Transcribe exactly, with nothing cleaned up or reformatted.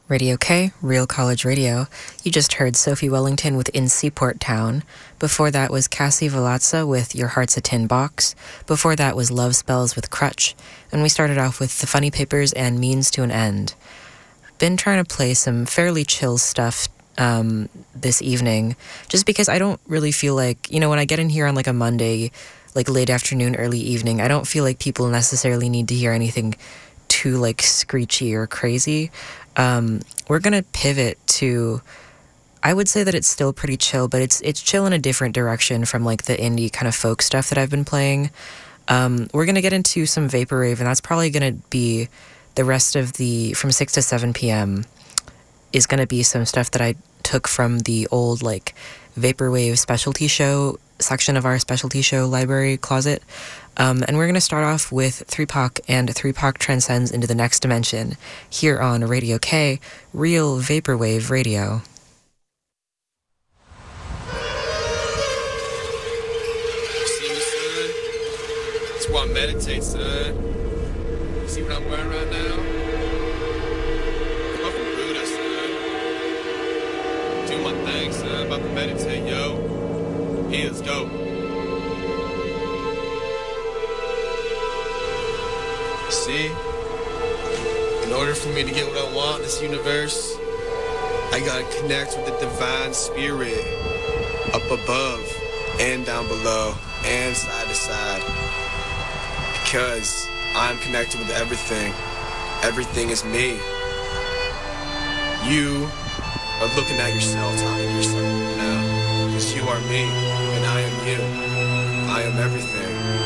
Radio K, Real College Radio. You just heard Sophie Wellington with In Seaport Town. Before that was Cassie Velazza with Your Heart's a Tin Box. Before that was Love Spells with Crutch. And we started off with The Funny Papers and Means to an End. Been trying to play some fairly chill stuff um, this evening, just because I don't really feel like, you know, when I get in here on like a Monday, like late afternoon, early evening, I don't feel like people necessarily need to hear anything too like screechy or crazy. Um, we're gonna pivot to, I would say that it's still pretty chill, but it's it's chill in a different direction from like the indie kind of folk stuff that I've been playing. Um, we're gonna get into some vaporwave, and that's probably gonna be the rest of the, from six to seven p.m. is gonna be some stuff that I took from the old like vaporwave specialty show section of our specialty show library closet. Um, and we're going to start off with three Pac and three Pac Transcends into the Next Dimension here on Radio K, Real Vaporwave Radio. You see me, son? That's why I meditate, son. You see what I'm wearing right now? I'm from Buddha, son. Do my thing, son. About to meditate, yo. Hey, let's go. See, in order for me to get what I want in this universe, I gotta connect with the divine spirit up above and down below and side to side, because I'm connected with everything. Everything is me. You are looking at yourself, talking to yourself now, because you are me and I am you. I am everything.